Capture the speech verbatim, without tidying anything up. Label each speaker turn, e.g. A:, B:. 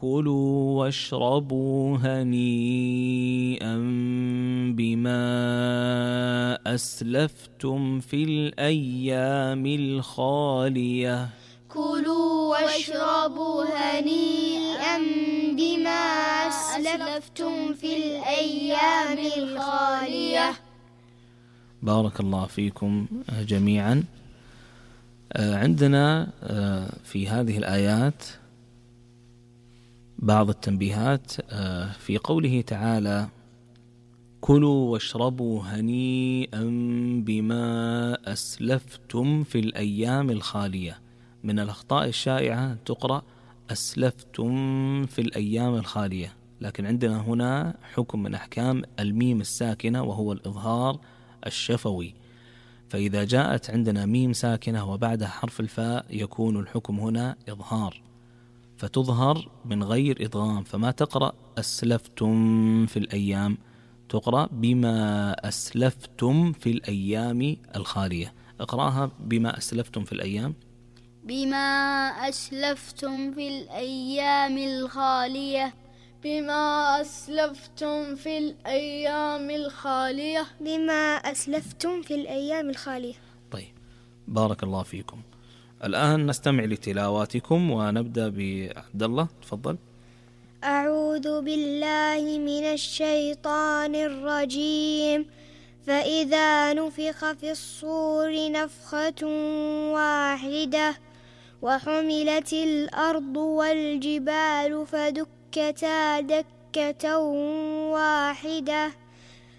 A: كلوا واشربوا هنيئا بما أسلفتم في الأيام الخالية.
B: كلوا واشربوا هنيئا بما أسلفتم في الأيام الخالية.
A: بارك الله فيكم جميعا. عندنا في هذه الآيات بعض التنبيهات. في قوله تعالى كلوا واشربوا هنيئا بما أسلفتم في الأيام الخالية، من الأخطاء الشائعة تقرأ أسلفتم في الأيام الخالية، لكن عندنا هنا حكم من أحكام الميم الساكنة وهو الإظهار الشفوي، فإذا جاءت عندنا ميم ساكنة وبعدها حرف الفاء يكون الحكم هنا إظهار، فتظهر من غير إدغام، فما تقرأ أسلفتم في الأيام، تقرأ بما أسلفتم في الأيام الخالية. اقرأها بما أسلفتم في الأيام.
B: بما أسلفتم في الأيام الخالية. بما أسلفتم في الأيام الخالية.
C: بما أسلفتم في الأيام الخالية.
A: طيب، بارك الله فيكم. الآن نستمع لتلاواتكم ونبدأ بعبد الله، تفضل.
C: أعوذ بالله من الشيطان الرجيم. فإذا نفخ في الصور نفخة واحدة وحملت الأرض والجبال فدكتا دكة واحدة